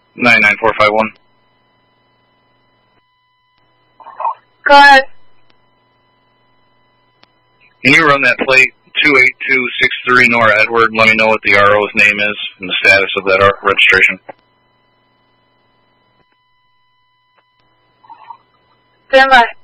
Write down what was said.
99451. Go ahead. Can you run that plate 28263 Nora Edward? Let me know what the RO's name is and the status of that registration. Stand by.